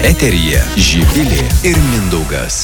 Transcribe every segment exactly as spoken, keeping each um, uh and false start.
Eteryje Živilė ir Mindaugas.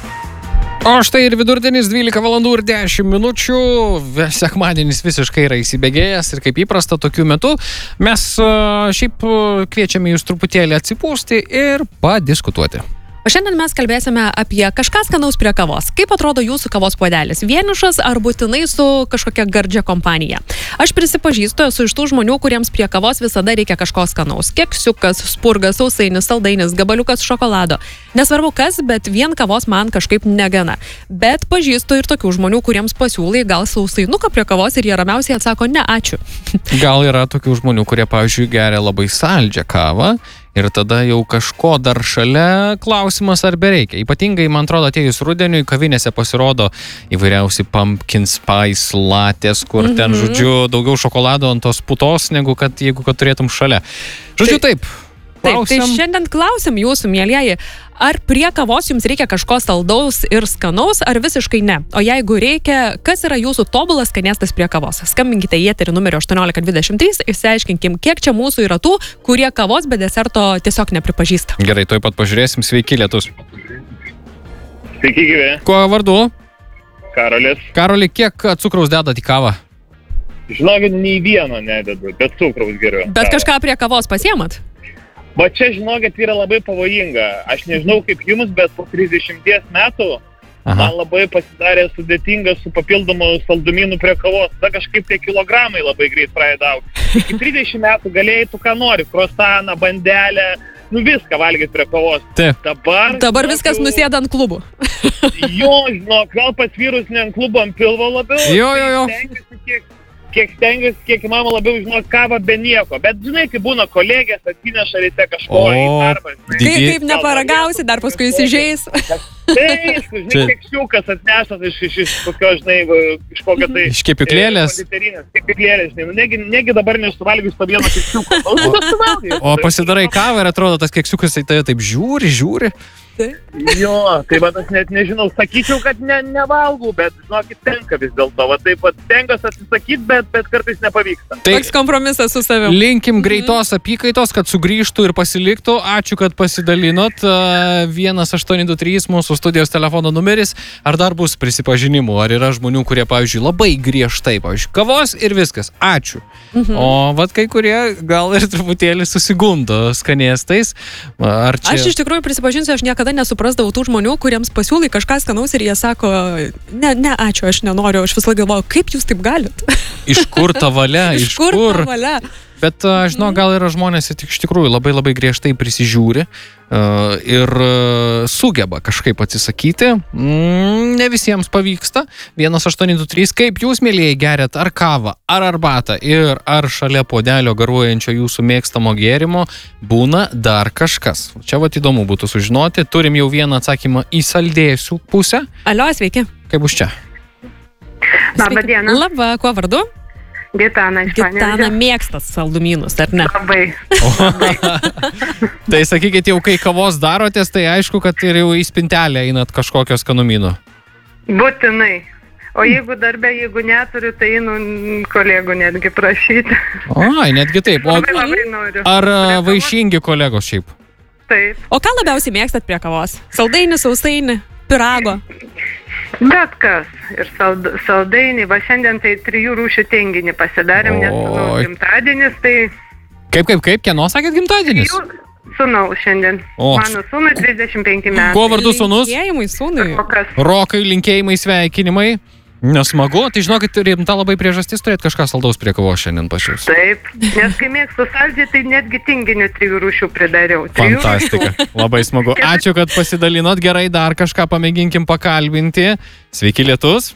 O štai ir vidurdienis dvylika valandų ir dešimt minučių. Sekmadienis visiškai yra įsibėgėjęs ir kaip įprasta tokiu metu mes šiaip kviečiame jūs truputėlį atsipūsti ir padiskutuoti. O šiandien mes kalbėsime apie kažką skanaus prie kavos. Kaip atrodo jūsų kavos puodelis? Vienišas ar būtinai su kažkokia gardžia kompanija? Aš prisipažįstu, esu iš tų žmonių, kuriems prie kavos visada reikia kažko skanaus. Keksiukas, spurgas, sausainis, saldainis, gabaliukas šokolado. Nesvarbu kas, bet vien kavos man kažkaip negana. Bet pažįstu ir tokių žmonių, kuriems pasiūlai gal sausainuką prie kavos ir jie ramiausiai atsako ne, ačiū. Gal yra tokių žmonių, kurie, pavyzdžiui, geria labai saldžią kavą. Ir tada jau kažko dar šalia klausimas ar bereikia. Ypatingai, man atrodo, atėjus rudeniui, kavinėse pasirodo įvairiausi pumpkin spice latės, kur mm-hmm. ten, žodžiu, daugiau šokolado ant tos putos, negu kad jeigu kad turėtum šalia. Žodžiu, taip. taip. Taip, tai šiandien klausim jūsų, mielieji, ar prie kavos jums reikia kažko saldaus ir skanaus, ar visiškai ne? O jeigu reikia, kas yra jūsų tobulas skanėstas prie kavos? Skambinkite į eterį numeriu aštuoniolika dvidešimt trys, išsiaiškinkim, kiek čia mūsų yra tų, kurie kavos be deserto tiesiog nepripažįsta. Gerai, tuoj pat pažiūrėsim. Sveiki, lietus. Sveiki, gyvi. Kuo vardu? Karolis. Karoli, kiek cukraus dedat į kavą? Žinokit, nei vieno nededu, bet cukraus geriau. Bet kažką prie kavos pasiemat? Va čia, žinokit, yra labai pavojinga. Aš nežinau kaip jums, bet po trisdešimties metų Aha. man labai pasidarė sudėtinga su papildomu saldumynu prie kavos. Tada kažkaip tie kilogramai labai greit pradeda augti. Iki trisdešimt metų galėjai tu ką nori, krosaną, bandelę, nu viską valgyti prie kavos. Taip. Dabar, Dabar žinok, viskas nusėda ant klubų. Jo, žinok, gal pas vyrus ne ant klubo, ant pilvo labiau. Jo, jo, jo. Stengiuosi kiek... kiek stengiuosi, kiek įmanoma labiau žinot kavą be nieko. Bet žinai, kai būna kolegės, atsineša ryte kažko į darbą. Kaip, kaip neparagausi, dar paskui įsižeis. Taip, žinai, čia... keksiukas atnešas iš, iš, iš kokio, žinai, iš kokio tai... Iš kepyklėlės. Kepyklėlės, žinai. Negi, negi dabar nesuvalgius to vieno keksiuko. O, o pasidarai kavą ir atrodo, tas keksiukas tai taip žiūri, žiūri. Jo, tai va aš net nežinau, sakyčiau, kad ne, nevalgau, bet žinokit, tenka vis dėlto. Va taip pat tenkas atsisakyti, bet, bet kartais nepavyksta. Tai toks kompromisas su savim. Linkim greitos apykaitos, kad sugrįžtų ir pasiliktų. Ačiū, kad pasidalinot. vienas aštuoni du trys mūsų studijos telefono numeris. Ar dar bus prisipažinimų? Ar yra žmonių, kurie, pavyzdžiui, labai griežtai, pavyzdžiui, kavos ir viskas. Ačiū. Mhm. O vat kai kurie gal ir truputėlį susigundo skanėstais. Ar čia... Aš iš tikrųjų prisipažinsiu, aš niekada nesuprasdavau tų žmonių, kuriems pasiūlai kažką skanaus ir jie sako, ne, ne, ačiū, aš nenoriu, aš visą laiką galvoju, kaip jūs taip galit? Iš kur ta valia? iš, iš kur ta valia? Bet, žinau, gal yra žmonės iš tikrųjų labai labai griežtai prisižiūri uh, ir uh, sugeba kažkaip atsisakyti. Mm, ne visiems pavyksta. vienas aštuoni du trys, kaip jūs, mielieji, geriat ar kavą, ar arbatą ir ar šalia puodelio garuojančio jūsų mėgstamo gėrimo būna dar kažkas. Čia vat įdomu būtų sužinoti. Turim jau vieną atsakymą į saldėsių pusę. Alio, sveiki. Kaip bus čia? Labą dieną. Labą, kuo vardu? Gitana iš Panevėžio. Gitana mėgstat saldumynus, ar ne? Labai. Tai sakykit, jau kai kavos darotės, tai aišku, kad ir jau į spintelę einat kažkokio skanumyno. Būtinai. O jeigu darbė, jeigu neturiu, tai einu kolegų netgi prašyti. Ai, netgi taip. O labai, labai noriu. Ar vaišingi kolegos šiaip? Taip. O ką labiausiai mėgstat prie kavos? Saldainį, sausainį, pirago? Bet kas. Ir sald, saldainį. Va šiandien tai trijų rūšių tenginį pasidarėm, nes sūnaus gimtadienis, tai... Kaip, kaip, kaip? Kieno sakėt gimtadienis? Sūnaus šiandien. O. Mano sūnui trisdešimt penki metai. Kuo vardu sūnus? Linkėjimai sūnui. Rokas. Rokai, linkėjimai, sveikinimai. Nesmagu. Tai žinokit, rimta labai priežastis turėti kažką saldaus prie kavos šiandien pačius. Taip. Nes kai mėgstu saldžiai, tai netgi tinginių trijų rūšių pridariau. Trijų Fantastika. Rūšių. Labai smagu. Ačiū, kad pasidalinot. Gerai, dar kažką pamėginkim pakalbinti. Sveiki, lietus.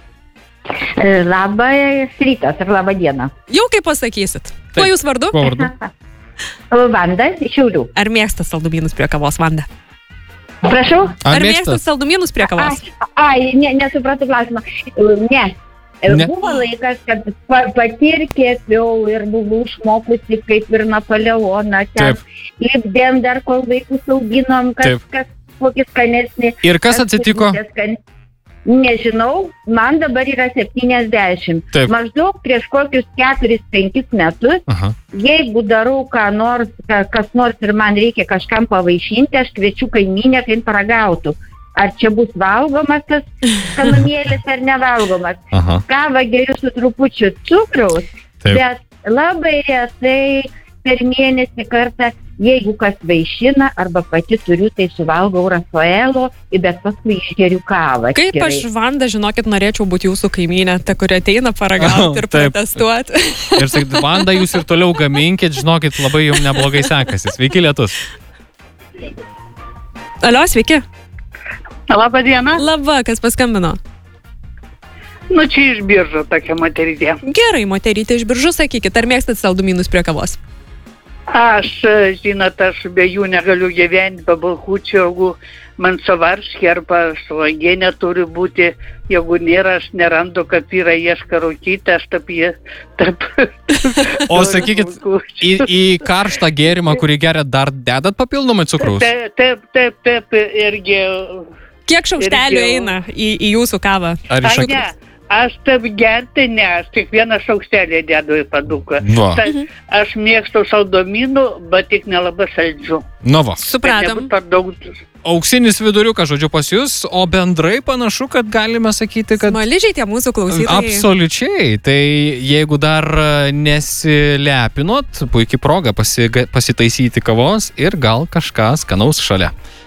Labas rytas ir labą dieną. Jau kaip pasakysit. Kuo jūs vardu? Kuo vardu? Vanda iš Šiaulių. Ar mėgstat saldumynus prie kavos, Vanda? Prašau? Ar, Ar mėgstat mėgstat saldumynus prie kavos? Ai, ne, nesupratau klausimą. Ne. Ne. Buvo laikas, kad pa, pati ir kėpiau ir buvau išmokusi kaip ir Napoleoną. Taip. Lipdėm dar, kol vaikus auginom, kas, Taip. kas kokį skanesnį. Ir kas atsitiko? Skan... Nežinau, man dabar yra septyniasdešimt. Taip. Maždaug prieš kokius keturis penkis metus, Aha. jeigu darau ką nors, ka- kas nors ir man reikia kažkam pavaišinti, aš kviečiu kaimynę, kad jin paragautų. Ar čia bus valgomas tas kanonėlis ar nevalgomas. Aha. Kavą geriu su trupučiu cukraus, Taip. bet labai retai per mėnesį kartą, jeigu kas vaišina, arba pati turiu, tai suvalgau Rafaelo, bet paskui išgeriu kavą. Kaip atskirai. aš, Vanda, žinokit, norėčiau būti jūsų kaimynė, ta, kuri ateina paragauti ir Taip. protestuoti. Ir sakyt, Vanda, jūs ir toliau gaminkit, žinokit, labai jums neblogai sekasi. Sveiki, Lietus. Alio, sveiki. Labą dieną. Laba, kas paskambino. Nu, čia iš Biržų tokia moterytė. Gerai, moterytė iš Biržų, sakykit, ar mėgstat saldumynus prie kavos? Aš, žinot, aš be jų negaliu gyventi, be balkučių, jeigu man savarškė arba suvagienė turi būti, jeigu nėra, aš nerandu, kad yra ieška rūkyti, aš taip jie, taip. O sakykit, į, į karštą gėrimą, kurį geriat, dar dedat papildomai cukraus? Taip, taip, taip, taip, irgi. Kiek šaukštelių Irgi- eina į, į jūsų kavą? Ar iš Ai, ne, aš taip gerti, ne, aš tik vieną šaukštelį dedu į paduką. Va. Tai aš mėgstu saldumynų, bet tik nelabai saldžių. Nu va. Supratom. Per daug. Auksinis viduriukas, žodžiu, pas jūs, o bendrai panašu, kad galime sakyti, kad... Smaližiai tie mūsų klausytojai. Absoliučiai. Tai jeigu dar nesilepinot, puikiai proga pasiga- pasitaisyti kavos ir gal kažką skanaus šalia.